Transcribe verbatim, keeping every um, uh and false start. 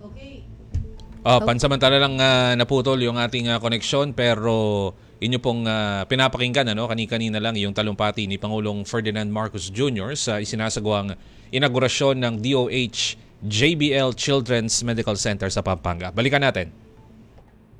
Uh, pansamantala lang uh, naputol yung ating uh, koneksyon pero inyo pong uh, pinapakinggan ano, kani-kanina lang yung talumpati ni Pangulong Ferdinand Marcos Junior sa isinasagawang inaugurasyon ng D O H J B L Children's Medical Center sa Pampanga. Balikan natin.